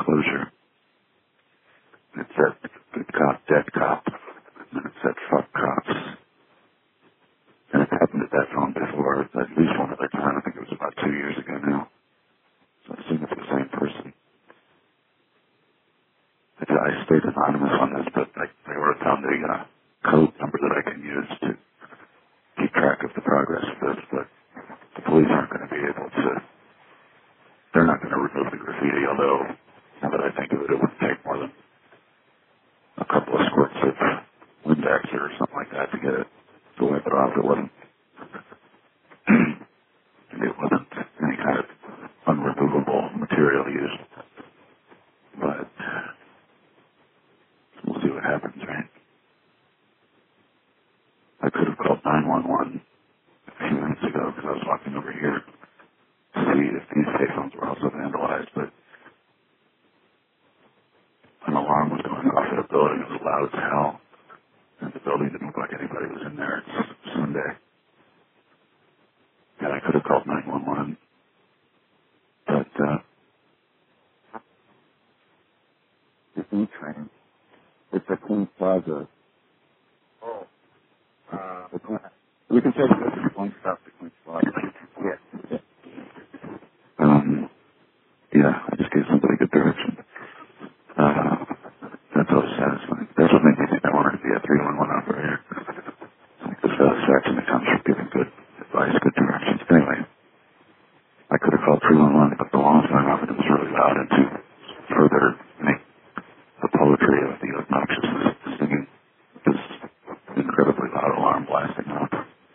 disclosure. It said, good cop, dead cop. And it said, fuck cops. And it happened at that phone before, at least one other time. I think it was about 2 years ago now. So I assume it's the same person. I stayed anonymous on this, but they were found a code number that I can use to keep track of the progress of this, but the police aren't going to be able to, they're not going to remove the graffiti, although, now that I think of it, it wouldn't take more than a couple of squirts of Windex or something like that to get it, to wipe it off. It wasn't any kind of unremovable material used, but we'll see what happens, right? I could have called 911 a few minutes ago because I was walking over here to see if these payphones were also vandalized, but an alarm was going off at a building. It was loud as hell, and the building didn't look like anybody was in there. It's Sunday, and I could have called 911, but the E-train, it's at Queens Plaza. Oh. We can take this one stop to Queens Plaza. Yeah. Yeah, I just gave somebody good direction. That's always satisfying. That's what made me think I wanted to be a 311 operator. Like the satisfaction that comes from giving good advice, good directions. Anyway, I could have called 311, but the alarm was going off and it was really loud, and to further make the poetry of the obnoxiousness, singing this incredibly loud alarm blasting up,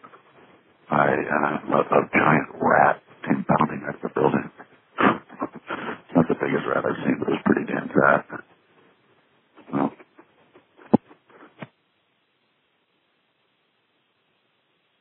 a giant rat came bounding out of the building. It's not the biggest rat I've seen, but it was pretty damn fat.